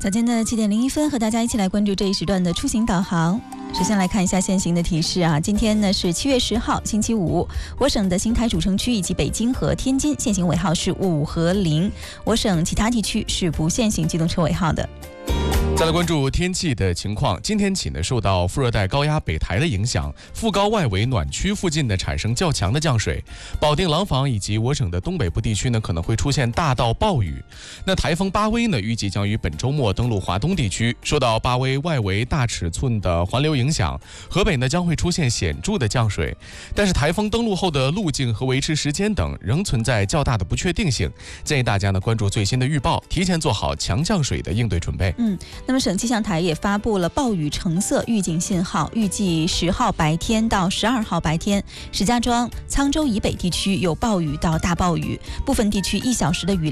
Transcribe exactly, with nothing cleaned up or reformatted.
早间的七点零一分，和大家一起来关注这一时段的出行导航。首先来看一下现行的提示啊，今天呢是七月十号星期五，我省的新台主城区以及北京和天津限行尾号是五和零，我省其他地区是不限行机动车尾号的。 再来关注天气的情况，今天起呢，受到副热带高压北台的影响，副高外围暖区附近呢产生较强的降水，保定、廊坊以及我省的东北部地区呢可能会出现大到暴雨。那台风巴威呢预计将于本周末登陆华东地区，受到巴威外围大尺寸的环流影响，河北呢将会出现显著的降水，但是台风登陆后的路径和维持时间等仍存在较大的不确定性，建议大家呢关注最新的预报，提前做好强降水的应对准备。 嗯。那么省气象台也发布了暴雨橙色预警信号，预计十号白天到十二号白天，石家庄、沧州以北地区有暴雨到大暴雨，部分地区一小时的雨量